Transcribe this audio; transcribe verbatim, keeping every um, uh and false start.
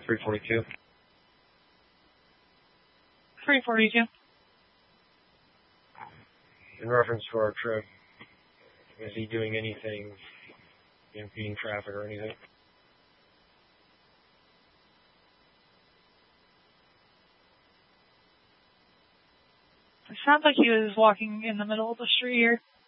three forty-two. three forty-two. In reference to our trip, is he doing anything impeding traffic or anything? It sounds like he was walking in the middle of the street here.